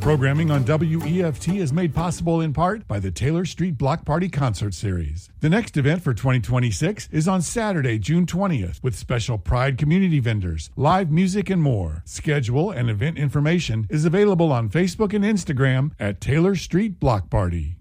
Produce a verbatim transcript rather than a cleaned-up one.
Programming on W E F T is made possible in part by the Taylor Street Block Party Concert Series. The next event for twenty twenty-six is on Saturday, June twentieth, with special Pride community vendors, live music, and more. Schedule and event information is available on Facebook and Instagram at Taylor Street Block Party.